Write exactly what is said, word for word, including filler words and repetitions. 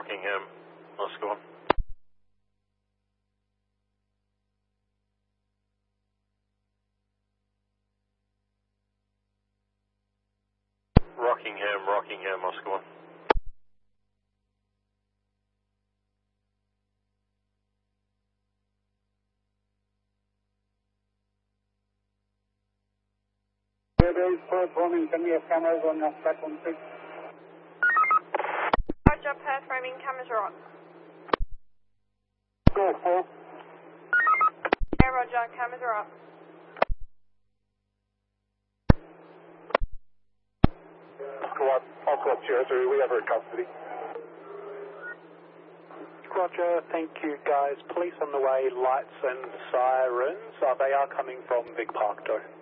Rockingham, Oscar one. Rockingham, Rockingham, Oscar one. Base Perth roaming, can we have cameras on your platform six? Roger, Perth roaming, cameras are on. Go, four. Yeah, Roger, cameras are up. Squad, all Squad Sierra three, we have her in custody. Roger, thank you guys. Police on the way, lights and sirens. Uh, they are coming from Big Park though.